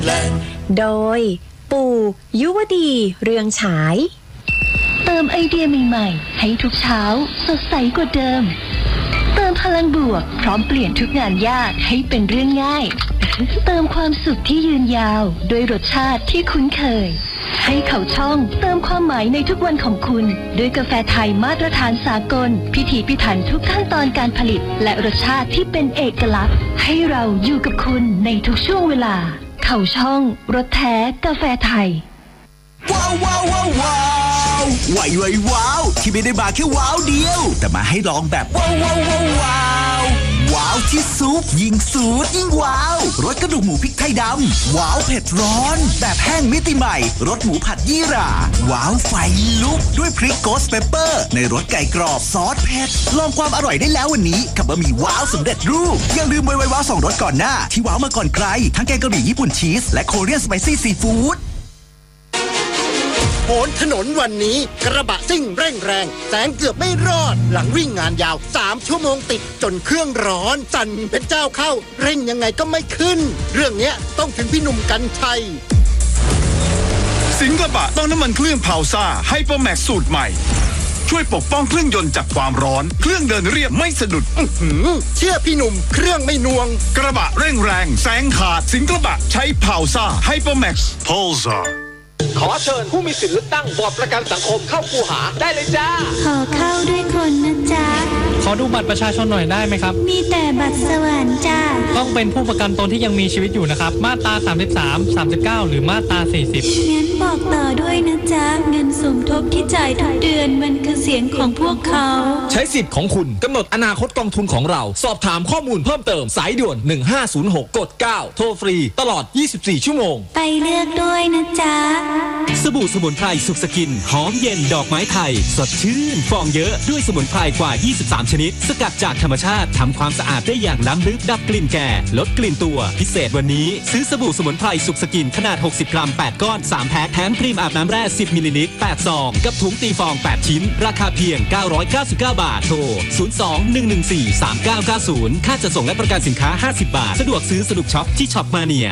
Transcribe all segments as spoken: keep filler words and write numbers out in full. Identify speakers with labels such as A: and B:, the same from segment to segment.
A: โดยปู่ยุวดีเรืองฉาย
B: เติมไอเดียใหม่ๆให้ทุกเช้าสดใสกว่าเดิมเติมพลังบวกพร้อมเปลี่ยนทุกงานยากให้เป็นเรื่องง่ายเติมความสุขที่ยืนยาวด้วยรสชาติที่คุ้นเคยให้เขาช่องเติมความหมายในทุกวันของคุณด้วยกาแฟไทยมาตรฐานสากลพิถีพิถันทุกขั้นตอนการผลิตและรสชาติที่เป็นเอกลักษณ์ให้เราอยู่กับคุณในทุกช่วงเวลาเขาช่องรสแท้กาแฟไทย
C: ว้าวว้าวว้าวว้าวไวไวว้าวที่ไม่ได้มาแค่ว้าวเดียวแต่มาให้ลองแบบว้าวว้าวว้าวว้าวว้าวที่ซุปยิ่งสูตรยิ่งว้าวรสกระดูกหมูพริกไทยดำว้าวเผ็ดร้อนแบบแห้งมิติใหม่รสหมูผัดยี่หร่าว้าวไฟลุกด้วยพริกโกสเปเปอร์ในรสไก่กรอบซอสเผ็ดลองความอร่อยได้แล้ววันนี้กับบะหมี่ว้าวสำเร็จรูปอย่าลืมไวไวว้าวสองรสก่อนหน้าที่ว้าวมาก่อนใครทั้งแกงกะหรี่ญี่ปุ่นชีสและโคเรียนสไปซี่ซีฟู้ด
D: โหนถนนวันนี้กระบะซิ่งเร่งแรงแซงเกือบไม่รอดหลังวิ่งงานยาวสามชั่วโมงติดจนเครื่องร้อนสั่นเป็นเจ้าเข้าเร่งยังไงก็ไม่ขึ้นเรื่องเนี้ยต้องถึงพี่หนุ่มกรรชัย
E: สิงกระบะต้องน้ำมันเครื่องพาวซ่าไฮเปอร์แม็กซ์สูตรใหม่ช่วยปกป้องเครื่องยนต์จากความร้อนเครื่องเดินเรียบไม่สะดุด
D: เชื่อพี่หนุ่มเครื่องไม่นวง
E: กระบะเร่งแรงแซงขาดสิงกระบะใช้พาวซ่าไฮเปอร์แม็กซ์พาวซ่า
F: ขอเชิญผู้มีสิทธิ์เลือกตั้งบอร์ดประกันสังคมเข้าคูหาได้เลยจ้า
G: ขอเข้าด้วยคนนะจ๊ะ
H: ขอดูบัตรประชาชนหน่อยได้ไหมครับ
G: มีแต่บัตรสวรรค์จ้า
H: ต้องเป็นผู้ประกันตนที่ยังมีชีวิตอยู่นะครับมาตราสามสิบสาม สามสิบเก้าหรือมาตราสี่สิบ
G: งั้นบอกต่อด้วยนะจ๊ะเงินสมทบที่จ่ายทุกเดือนมันคือเสียงของพวกเขา
I: ใช้สิทธิ์ของคุณกำหนดอนาคตกองทุนของเราสอบถามข้อมูลเพิ่มเติมสายด่วนหนึ่งห้าศูนย์หกกดเก้าโทรฟรีตลอดยี่สิบสี่ชั่วโมง
G: ไปเลือกด้วยนะจ๊ะ
I: สบู่สมุนไพรสุขสกินหอมเย็นดอกไม้ไทยสดชื่นฟองเยอะด้วยสมุนไพรกว่ายี่สิบสามชนิดสกัดจากธรรมชาติทำความสะอาดได้อย่างล้ำลึกดับกลิ่นแก่ลดกลิ่นตัวพิเศษวันนี้ซื้อสบู่สมุนไพรสุขสกินขนาดหกสิบกรัมแปดก้อนสามแพ็คแถมครีมอาบน้ำแร่สิบมิลลิลิตรแปดซองกับถุงตีฟองแปดชิ้นราคาเพียงเก้าร้อยเก้าสิบเก้าบาทโทรศูนย์ สอง หนึ่ง หนึ่ง สี่ สาม เก้า เก้า ศูนย์ค่าจัดส่งและประกันสินค้าห้าสิบบาทสะดวกซื้อสะดวกช็อปที่ช็อปมาเนีย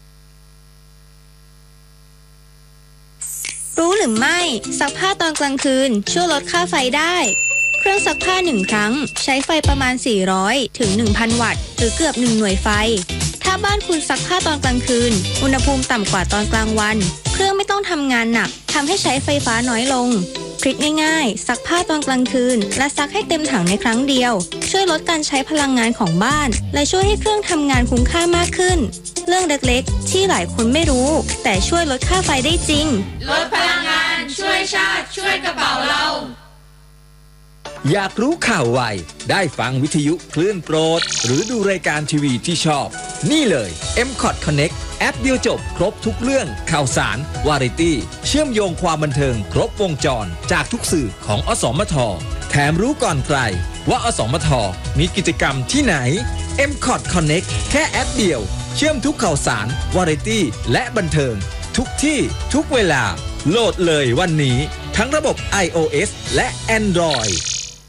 A: รู้หรือไม่ซักผ้าตอนกลางคืนช่วยลดค่าไฟได้เครื่องซักผ้าหนึ่งครั้งใช้ไฟประมาณสี่ร้อยถึง หนึ่งพัน วัตต์หรือเกือบหนึ่งหน่วยไฟถ้าบ้านคุณซักผ้าตอนกลางคืนอุณหภูมิต่ำกว่าตอนกลางวันเครื่องไม่ต้องทำงานหนักทำให้ใช้ไฟฟ้าน้อยลงทริคง่ายๆซักผ้าตอนกลางคืนและซักให้เต็มถังในครั้งเดียวช่วยลดการใช้พลังงานของบ้านและช่วยให้เครื่องทำงานคุ้มค่ามากขึ้นเรื่องเล็กๆที่หลายคนไม่รู้แต่ช่วยลดค่าไฟได้จริง
J: ลดพลังงานช่วยชาติช่วยกระเป๋าเรา
I: อยากรู้ข่าวไวได้ฟังวิทยุคลื่นโปรดหรือดูรายการทีวีที่ชอบนี่เลย เอ็ม คอท Connect แอปเดียวจบครบทุกเรื่องข่าวสารวาไรตี้เชื่อมโยงความบันเทิงครบวงจรจากทุกสื่อของอสมทแถมรู้ก่อนใครว่าอสมทมีกิจกรรมที่ไหน เอ็ม คอท Connect แค่แอปเดียวเชื่อมทุกข่าวสารวาไรตี้และบันเทิงทุกที่ทุกเวลาโหลดเลยวันนี้ทั้งระบบ iOS และ Android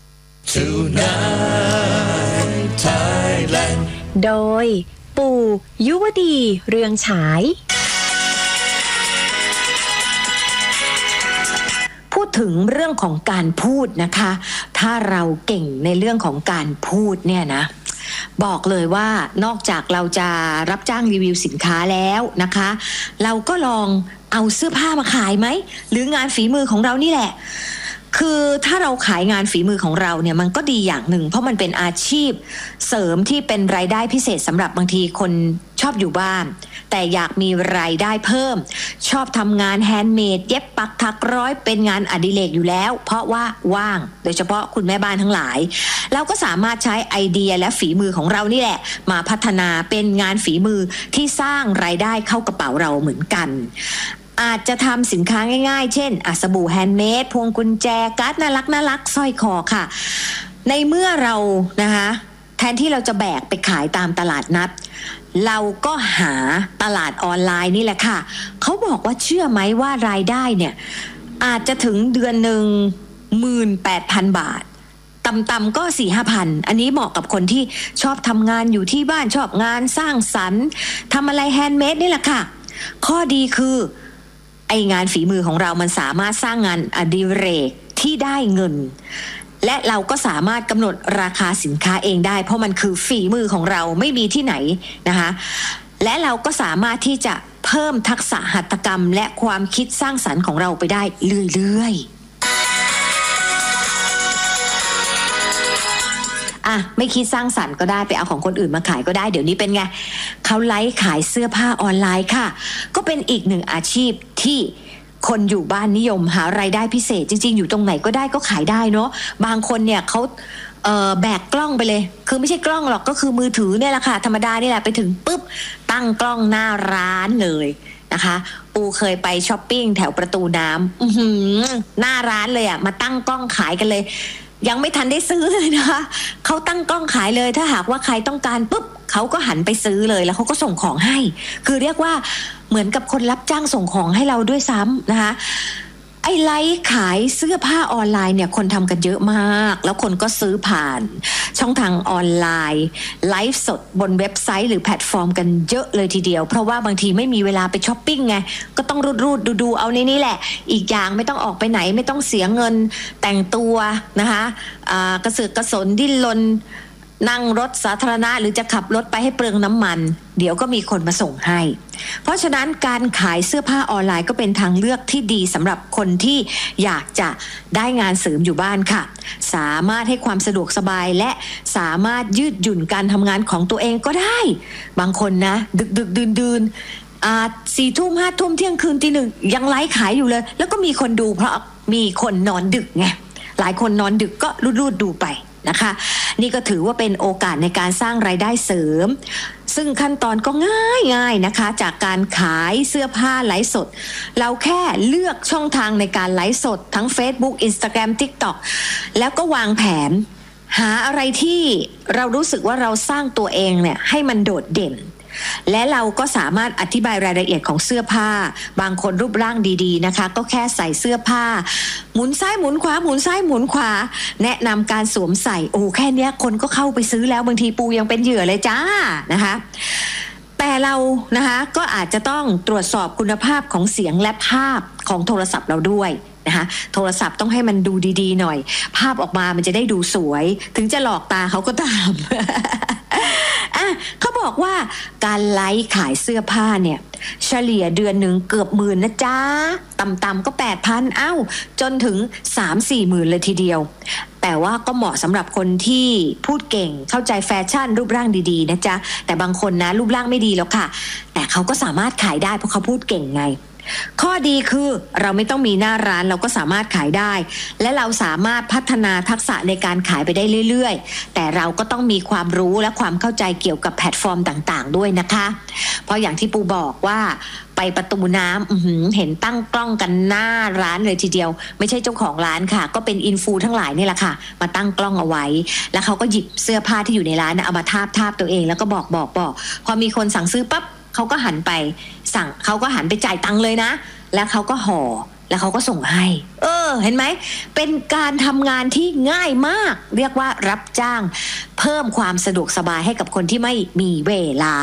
A: Tonight Thailand โดยปู่ยุวดีเรืองฉาย
K: พูดถึงเรื่องของการพูดนะคะถ้าเราเก่งในเรื่องของการพูดเนี่ยนะบอกเลยว่านอกจากเราจะรับจ้างรีวิวสินค้าแล้วนะคะเราก็ลองเอาเสื้อผ้ามาขายไหมหรืองานฝีมือของเรานี่แหละคือถ้าเราขายงานฝีมือของเราเนี่ยมันก็ดีอย่างหนึ่งเพราะมันเป็นอาชีพเสริมที่เป็นรายได้พิเศษสำหรับบางทีคนชอบอยู่บ้านแต่อยากมีรายได้เพิ่มชอบทำงานแฮนด์เมดเย็บปักถักร้อยเป็นงานอดิเรกอยู่แล้วเพราะว่าว่างโดยเฉพาะคุณแม่บ้านทั้งหลายเราก็สามารถใช้ไอเดียและฝีมือของเรานี่แหละมาพัฒนาเป็นงานฝีมือที่สร้างรายได้เข้ากระเป๋าเราเหมือนกันอาจจะทำสินค้าง่ายๆเช่นสบู่แฮนด์เมดพวงกุญแจการ์ดน่ารักน่ารักสร้อยคอค่ะในเมื่อเรานะคะแทนที่เราจะแบกไปขายตามตลาดนัดเราก็หาตลาดออนไลน์นี่แหละค่ะเขาบอกว่าเชื่อไหมว่ารายได้เนี่ยอาจจะถึงเดือนหนึ่งหมื่นแปดพันบาทต่ำๆก็สี่ห้าพันอันนี้เหมาะกับคนที่ชอบทำงานอยู่ที่บ้านชอบงานสร้างสรรค์ทำอะไรแฮนด์เมดนี่แหละค่ะข้อดีคือไองานฝีมือของเรามันสามารถสร้างงานอดิเรกที่ได้เงินและเราก็สามารถกำหนดราคาสินค้าเองได้เพราะมันคือฝีมือของเราไม่มีที่ไหนนะคะและเราก็สามารถที่จะเพิ่มทักษะหัตถกรรมและความคิดสร้างสรรค์ของเราไปได้เรื่อยๆอ่ะไม่คิดสร้างสรรค์ก็ได้ไปเอาของคนอื่นมาขายก็ได้เดี๋ยวนี้เป็นไงเขาไลฟ์ขายเสื้อผ้าออนไลน์ค่ะก็เป็นอีกหนึ่งอาชีพที่คนอยู่บ้านนิยมหารายได้พิเศษจริงๆอยู่ตรงไหนก็ได้ก็ขายได้เนาะบางคนเนี่ยเขาเอ่อแบกกล้องไปเลยคือไม่ใช่กล้องหรอกก็คือมือถือเนี่ยแหละค่ะธรรมดานี่แหละไปถึงปุ๊บตั้งกล้องหน้าร้านเลยนะคะปูเคยไปช้อปปิ้งแถวประตูน้ำอื้อหือหน้าร้านเลยอ่ะมาตั้งกล้องขายกันเลยยังไม่ทันได้ซื้อเลยนะคะเขาตั้งกล้องขายเลยถ้าหากว่าใครต้องการปุ๊บเขาก็หันไปซื้อเลยแล้วเขาก็ส่งของให้คือเรียกว่าเหมือนกับคนรับจ้างส่งของให้เราด้วยซ้ำนะคะไอ้ไลฟ์ขายเสื้อผ้าออนไลน์เนี่ยคนทำกันเยอะมากแล้วคนก็ซื้อผ่านช่องทางออนไลน์ไลฟ์สดบนเว็บไซต์หรือแพลตฟอร์มกันเยอะเลยทีเดียวเพราะว่าบางทีไม่มีเวลาไปช้อปปิ้งไงก็ต้องรูดๆดูๆเอาในนี้แหละอีกอย่างไม่ต้องออกไปไหนไม่ต้องเสียเงินแต่งตัวนะคะอ่ากระเสือกกระสนดิ้นรนนั่งรถสาธารณะหรือจะขับรถไปให้เปลืองน้ำมันเดี๋ยวก็มีคนมาส่งให้เพราะฉะนั้นการขายเสื้อผ้าออนไลน์ก็เป็นทางเลือกที่ดีสำหรับคนที่อยากจะได้งานเสริมอยู่บ้านค่ะสามารถให้ความสะดวกสบายและสามารถยืดหยุ่นการทำงานของตัวเองก็ได้บางคนนะดึกดึกดื่นดื่นอ่าสี่ทุ่มห้าทุ่มเที่ยงคืนตีหนึ่งยังไลฟ์ขายอยู่เลยแล้วก็มีคนดูเพราะมีคนนอนดึกไงหลายคนนอนดึกก็รูดๆดูไปนะคะนี่ก็ถือว่าเป็นโอกาสในการสร้างรายได้เสริมซึ่งขั้นตอนก็ง่ายๆนะคะจากการขายเสื้อผ้าไลฟ์สดเราแค่เลือกช่องทางในการไลฟ์สดทั้ง Facebook Instagram TikTok แล้วก็วางแผนหาอะไรที่เรารู้สึกว่าเราสร้างตัวเองเนี่ยให้มันโดดเด่นและเราก็สามารถอธิบายรายละเอียดของเสื้อผ้าบางคนรูปร่างดีๆนะคะก็แค่ใส่เสื้อผ้าหมุนซ้ายหมุนขวาหมุนซ้ายหมุนขวาแนะนำการสวมใส่โอ้แค่นี้คนก็เข้าไปซื้อแล้วบางทีปูยังเป็นเหยื่อเลยจ้านะคะแต่เรานะคะก็อาจจะต้องตรวจสอบคุณภาพของเสียงและภาพของโทรศัพท์เราด้วยนะคะโทรศัพท์ต้องให้มันดูดีๆหน่อยภาพออกมามันจะได้ดูสวยถึงจะหลอกตาเขาก็ตามอ่ะเขาบอกว่าการไลฟ์ขายเสื้อผ้าเนี่ยเฉลี่ยเดือนหนึ่งเกือบหมื่นนะจ๊ะต่ำๆก็ แปดพัน เอ้าจนถึง สามสี่ หมื่นเลยทีเดียวแต่ว่าก็เหมาะสำหรับคนที่พูดเก่งเข้าใจแฟชั่นรูปร่างดีๆนะจ๊ะแต่บางคนนะรูปร่างไม่ดีแล้วค่ะแต่เขาก็สามารถขายได้เพราะเขาพูดเก่งไงข้อดีคือเราไม่ต้องมีหน้าร้านเราก็สามารถขายได้และเราสามารถพัฒนาทักษะในการขายไปได้เรื่อยๆแต่เราก็ต้องมีความรู้และความเข้าใจเกี่ยวกับแพลตฟอร์มต่างๆด้วยนะคะเพราะอย่างที่ปูบอกว่าไปประตูน้ำอื้อหือเห็นตั้งกล้องกันหน้าร้านเลยทีเดียวไม่ใช่เจ้าของร้านค่ะก็เป็นอินฟูทั้งหลายนี่แหละค่ะมาตั้งกล้องเอาไว้แล้วเขาก็หยิบเสื้อผ้าที่อยู่ในร้านนะเอามาทาบทาบตัวเองแล้วก็บอกบอกบอกพอมีคนสั่งซื้อปั๊บเขาก็หันไปสั่งเขาก็หันไปจ่ายตังค์เลยนะแล้วเขาก็ห่อแล้วเขาก็ส่งให้เออเห็นไหมเป็นการทำงานที่ง่ายมากเรียกว่ารับจ้างเพิ่มความสะดวกสบายให้กับคนที่ไม่มีเวลา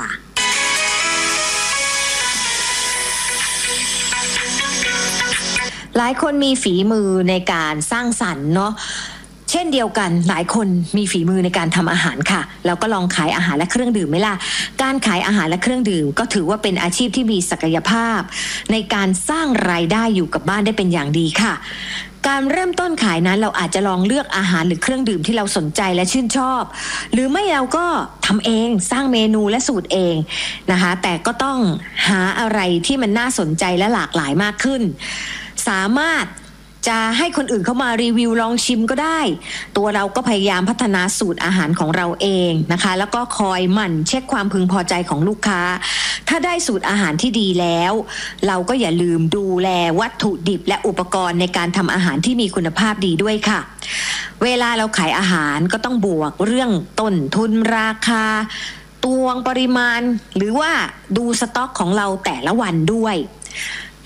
K: หลายคนมีฝีมือในการสร้างสรรค์เนาะเช่นเดียวกันหลายคนมีฝีมือในการทำอาหารค่ะแล้วก็ลองขายอาหารและเครื่องดื่มไหมล่ะการขายอาหารและเครื่องดื่มก็ถือว่าเป็นอาชีพที่มีศักยภาพในการสร้างรายได้อยู่กับบ้านได้เป็นอย่างดีค่ะการเริ่มต้นขายนั้นเราอาจจะลองเลือกอาหารหรือเครื่องดื่มที่เราสนใจและชื่นชอบหรือไม่เราก็ทำเองสร้างเมนูและสูตรเองนะคะแต่ก็ต้องหาอะไรที่มันน่าสนใจและหลากหลายมากขึ้นสามารถจะให้คนอื่นเข้ามารีวิวลองชิมก็ได้ตัวเราก็พยายามพัฒนาสูตรอาหารของเราเองนะคะแล้วก็คอยหมั่นเช็คความพึงพอใจของลูกค้าถ้าได้สูตรอาหารที่ดีแล้วเราก็อย่าลืมดูแลวัตถุดิบและอุปกรณ์ในการทำอาหารที่มีคุณภาพดีด้วยค่ะเวลาเราขายอาหารก็ต้องบวกเรื่องต้นทุนราคาตวงปริมาณหรือว่าดูสต็อกของเราแต่ละวันด้วย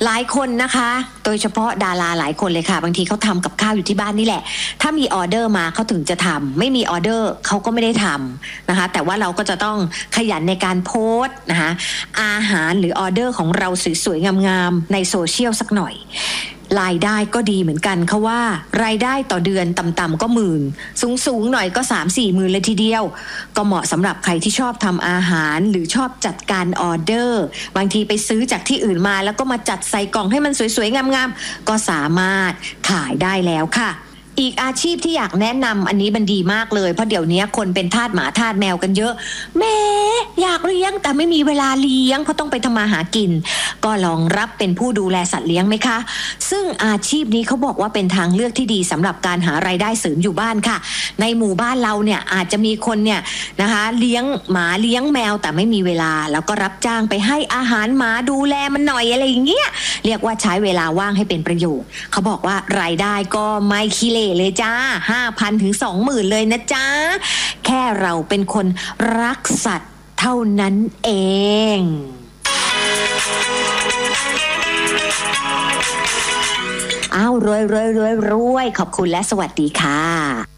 K: หลายคนนะคะโดยเฉพาะดาราหลายคนเลยค่ะบางทีเขาทำกับข้าวอยู่ที่บ้านนี่แหละถ้ามีออเดอร์มาเขาถึงจะทำไม่มีออเดอร์เขาก็ไม่ได้ทำนะคะแต่ว่าเราก็จะต้องขยันในการโพสต์นะคะอาหารหรือออเดอร์ของเราสวยๆงามๆในโซเชียลสักหน่อยรายได้ก็ดีเหมือนกันค่ะว่ารายได้ต่อเดือนต่ำๆก็หมื่นสูงๆหน่อยก็ สามสี่ หมื่นเลยทีเดียวก็เหมาะสำหรับใครที่ชอบทำอาหารหรือชอบจัดการออเดอร์บางทีไปซื้อจากที่อื่นมาแล้วก็มาจัดใส่กล่องให้มันสวยๆงามๆก็สามารถขายได้แล้วค่ะอีกอาชีพที่อยากแนะนำอันนี้มันดีมากเลยเพราะเดี๋ยวนี้คนเป็นทาสหมาทาสแมวกันเยอะแม่อยากเลี้ยงแต่ไม่มีเวลาเลี้ยงเพราะต้องไปทำมาหากินก็ลองรับเป็นผู้ดูแลสัตว์เลี้ยงไหมคะซึ่งอาชีพนี้เขาบอกว่าเป็นทางเลือกที่ดีสำหรับการหารายได้เสริมอยู่บ้านค่ะในหมู่บ้านเราเนี่ยอาจจะมีคนเนี่ยนะคะเลี้ยงหมาเลี้ยงแมวแต่ไม่มีเวลาแล้วก็รับจ้างไปให้อาหารหมาดูแลมันหน่อยอะไรอย่างเงี้ยเรียกว่าใช้เวลาว่างให้เป็นประโยชน์เขาบอกว่ารายได้ก็ไม่ขี้เหร่เลยจ้า ห้าพัน ถึง สองหมื่น เลยนะจ้าแค่เราเป็นคนรักสัตว์เท่านั้นเองอ้าวรวยรวยรวยรวยขอบคุณและสวัสดีค่ะ